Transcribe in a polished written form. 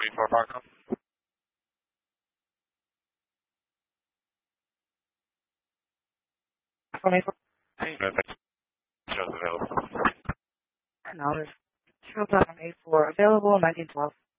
24 Parkland. Hey, shows available. No, there's 2084 available, 1912.